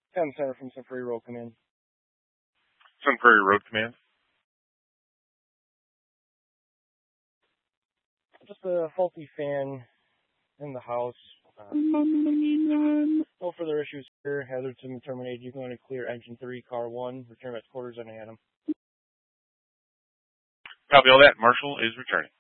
Tom Center from Sun Prairie Road Command. Sun Prairie Road Command. Just a faulty fan in the house. No further issues here. Hazards have been terminated. You can only clear engine 3, car 1. Return at quarters on Adam. Copy all that. Marshall is returning.